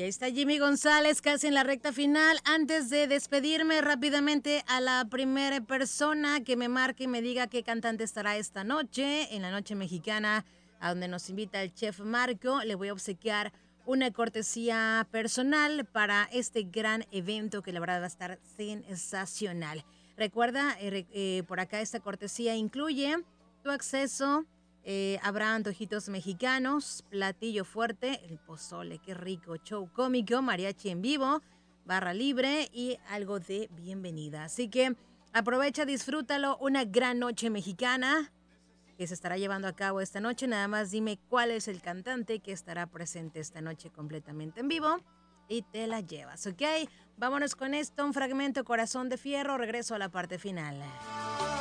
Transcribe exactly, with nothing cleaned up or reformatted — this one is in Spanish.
Y ahí está Jimmy González, casi en la recta final. Antes de despedirme rápidamente a la primera persona que me marque y me diga qué cantante estará esta noche, en la noche mexicana, a donde nos invita el chef Marco, le voy a obsequiar una cortesía personal para este gran evento que la verdad va a estar sensacional. Recuerda, eh, eh, por acá esta cortesía incluye tu acceso. Eh, habrá antojitos mexicanos, platillo fuerte, el pozole, qué rico, show cómico, mariachi en vivo, barra libre y algo de bienvenida. Así que aprovecha, disfrútalo, una gran noche mexicana que se estará llevando a cabo esta noche. Nada más dime cuál es el cantante que estará presente esta noche completamente en vivo y te la llevas, ¿ok? Vámonos con esto, un fragmento Corazón de Fierro, regreso a la parte final.